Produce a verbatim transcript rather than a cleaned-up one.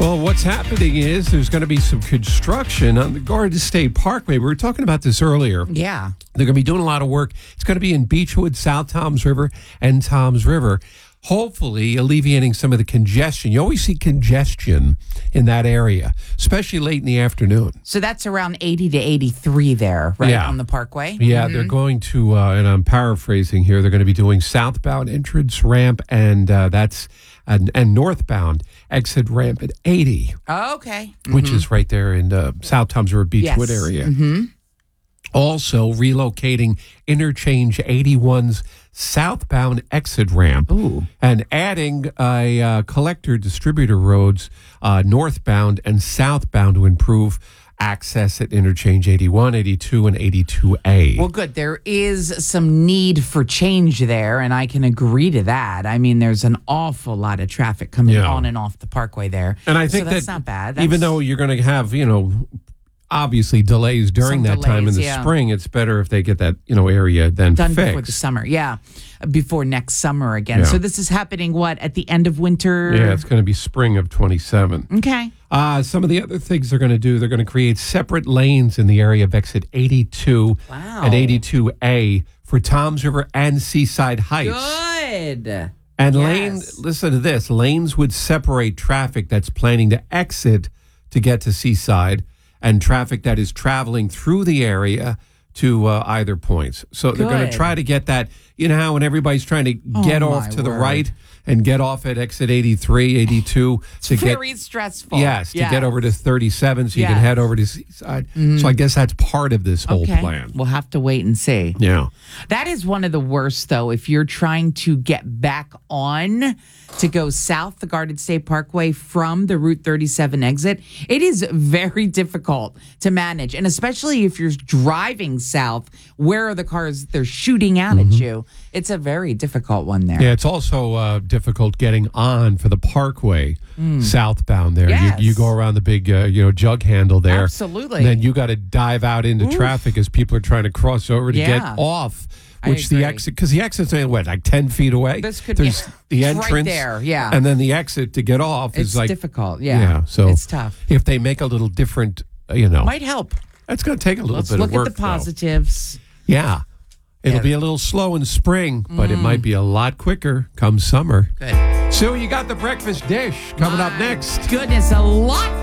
Well, what's happening is there's going to be some construction on the Garden State Parkway. We were talking about this earlier. Yeah. They're going to be doing a lot of work. It's going to be in Beechwood, South Toms River, and Toms River, hopefully alleviating some of the congestion. You always see congestion in that area, especially late in the afternoon. So that's around eighty to eighty-three there, right, Yeah. on the Parkway? Yeah, Mm-hmm. they're going to, uh, and I'm paraphrasing here, they're going to be doing southbound entrance ramp, and uh, that's and, and northbound exit ramp at eighty, Oh, okay. which is right there in uh, South Toms River, Beechwood Yes. area. Mm-hmm. Also relocating interchange eighty-one's southbound exit ramp. Ooh. And adding a uh, collector distributor roads uh, northbound and southbound to improve access at interchange eighty-one, eighty-two, and eighty-two A. Well, good. There is some need for change there, and I can agree to that. I mean, there's an awful lot of traffic coming Yeah. on and off the Parkway there. And I think so that's that not bad. even That's- though you're going to have, you know, obviously delays during Some that time in delays, the yeah. spring, it's better if they get that, you know, area then done fixed. before the summer, yeah, before next summer again. Yeah. So this is happening, what, at the end of winter? Yeah, it's going to be spring of twenty-seven. Okay. Uh, some of the other things they're going to do, they're going to create separate lanes in the area of exit eighty-two Wow. and eighty-two A for Toms River and Seaside Heights. Good. And Yes. lanes, listen to this, lanes would separate traffic that's planning to exit to get to Seaside and traffic that is traveling through the area to uh, either points. So they're going to Good. try to get that, you know how when everybody's trying to get Oh, off my to the word. right and get off at exit eighty-three, eighty-two to get Very stressful. Yes, to get over to thirty-seven so you can Yes. head over to Seaside. So I guess that's part of this whole Okay. plan. We'll have to wait and see. Yeah. That is one of the worst, though, if you're trying to get back on to go south the Garden State Parkway from the Route thirty-seven exit. It is very difficult to manage. And especially if you're driving south, where are the cars? They're shooting out Mm-hmm. at you. It's a very difficult one there. Yeah, it's also uh, difficult getting on for the Parkway southbound there. Yes. You, you go around the big, uh, you know, jug handle there. Absolutely. And then you got to dive out into traffic as people are trying to cross over to Yeah. get off. I Which the agree. exit, because the exit's only, what, like ten feet away? This could There's be- the it's right entrance. there, yeah. And then the exit to get off It's is like. difficult, yeah. Yeah, so it's tough. if they make a little different, uh, you know, Might help. that's going to take a little Let's bit look of work. at the though. positives. Yeah. It'll Yeah. be a little slow in spring, but it might be a lot quicker come summer. Good. So you got the breakfast dish coming up next. Goodness, a lot